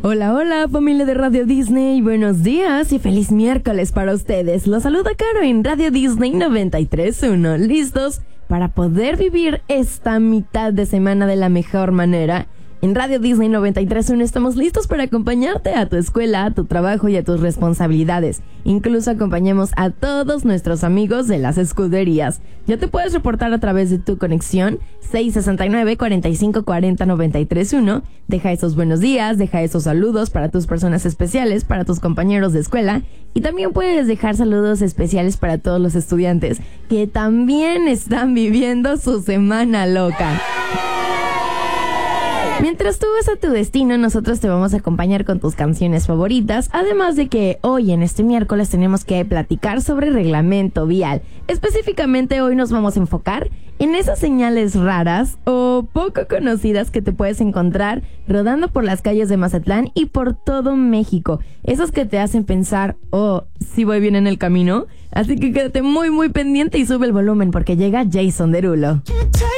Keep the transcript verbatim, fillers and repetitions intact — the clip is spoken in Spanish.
Hola, hola, familia de Radio Disney, buenos días y feliz miércoles para ustedes. Los saluda Caro en Radio Disney noventa y tres punto uno. ¿Listos para poder vivir esta mitad de semana de la mejor manera? En Radio Disney noventa y tres punto uno estamos listos para acompañarte a tu escuela, a tu trabajo y a tus responsabilidades. Incluso acompañamos a todos nuestros amigos de las escuderías. Ya te puedes reportar a través de tu conexión seis sesenta y nueve, cuarenta y cinco cuarenta, noventa y tres punto uno. Deja esos buenos días, deja esos saludos para tus personas especiales, para tus compañeros de escuela. Y también puedes dejar saludos especiales para todos los estudiantes que también están viviendo su semana loca. Mientras tú vas a tu destino, nosotros te vamos a acompañar con tus canciones favoritas, además de que hoy en este miércoles tenemos que platicar sobre reglamento vial. Específicamente hoy nos vamos a enfocar en esas señales raras o poco conocidas que te puedes encontrar rodando por las calles de Mazatlán y por todo México. Esos que te hacen pensar, oh, sí voy bien en el camino. Así que quédate muy muy pendiente y sube el volumen porque llega Jason Derulo.